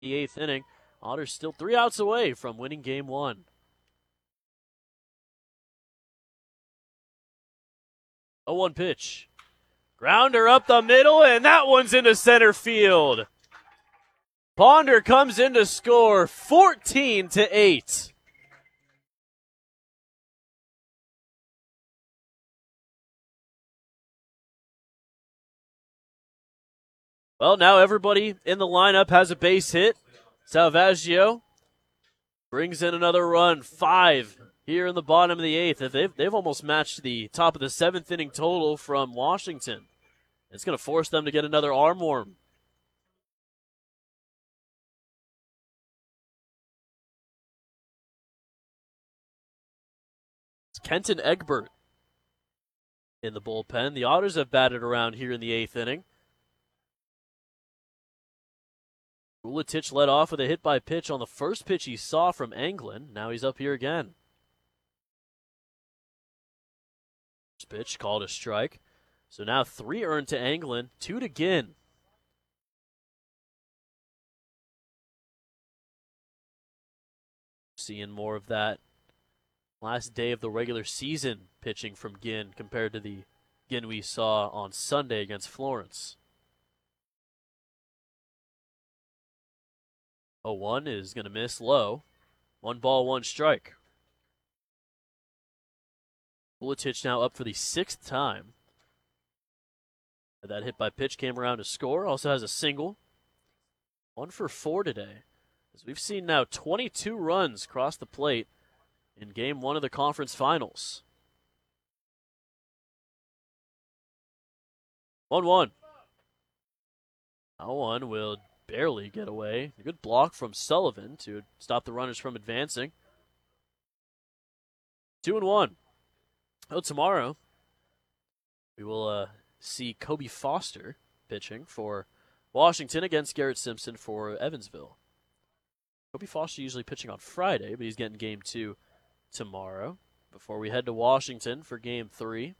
the 8th inning. Otters still 3 outs away from winning game 1. 0-1 pitch. Grounder up the middle, and that one's into center field. Ponder comes in to score 14-8. Well, now everybody in the lineup has a base hit. Salvaggio brings in another run, 5 here in the bottom of the 8th. They've almost matched the top of the 7th inning total from Washington. It's going to force them to get another arm warm. It's Kenton Egbert in the bullpen. The Otters have batted around here in the 8th inning. Vuletich led off with a hit by pitch on the first pitch he saw from Anglin. Now he's up here again. First pitch called a strike. So now 3 earned to Anglin, 2 to Ginn. Seeing more of that last day of the regular season pitching from Ginn compared to the Ginn we saw on Sunday against Florence. 0-1 is going to miss low. 1 ball, 1 strike. Vuletich now up for the 6th time. That hit by pitch came around to score. Also has a single. 1 for 4 today. As we've seen now 22 runs cross the plate in game 1 of the conference finals. 1-1. 0-1 will barely get away. A good block from Sullivan to stop the runners from advancing. 2-1. Oh, tomorrow we will see Kobe Foster pitching for Washington against Garrett Simpson for Evansville. Kobe Foster usually pitching on Friday, but he's getting game 2 tomorrow before we head to Washington for game 3.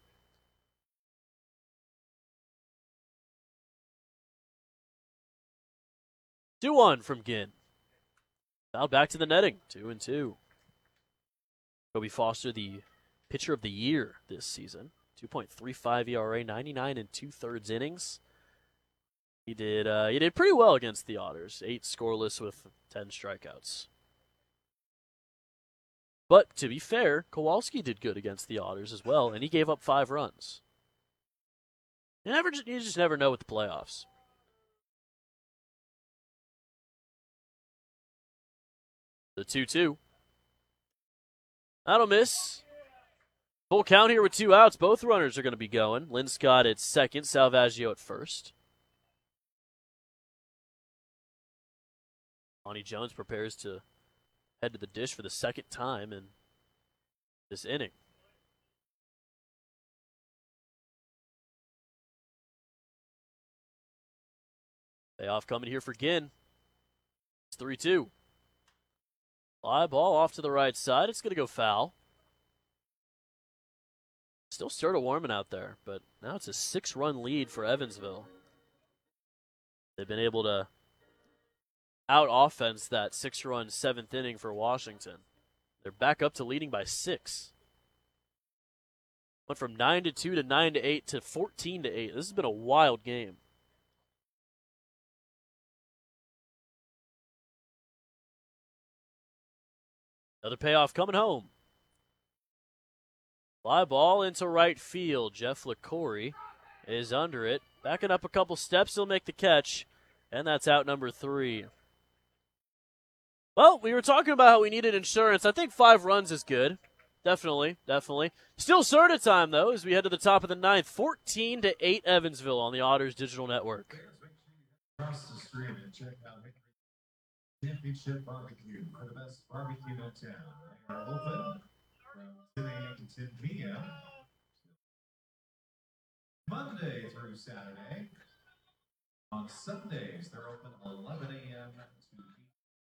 Two one from Ginn. Now back to the netting. 2-2. Kobe Foster, the pitcher of the year this season. 2.35 ERA, 99 2/3 innings. He did pretty well against the Otters. 8 scoreless with 10 strikeouts. But to be fair, Kowalski did good against the Otters as well, and he gave up 5 runs. You just never know with the playoffs. The 2-2. That'll miss. Full count here with 2 outs. Both runners are going to be going. Linscott at second, Salvaggio at first. Lonnie Jones prepares to head to the dish for the 2nd time in this inning. Payoff coming here for Ginn. It's 3-2. Fly ball off to the right side. It's going to go foul. Still sort of warming out there, but now it's a 6-run lead for Evansville. They've been able to out-offense that 6-run 7th inning for Washington. They're back up to leading by 6. Went from 9-2 to 9-8 to 14-8. This has been a wild game. Another payoff coming home. Fly ball into right field. Jeff LeCory is under it. Backing up a couple steps, he'll make the catch. And that's out number 3. Well, we were talking about how we needed insurance. I think 5 runs is good. Definitely. Still sort of time, though, as we head to the top of the 9th. 14-8 Evansville on the Otters Digital Network. Across the street and check out Championship Barbecue for the best barbecue in town. They are open from 10 a.m. to 10 p.m. Monday through Saturday. On Sundays, they're open 11 a.m. to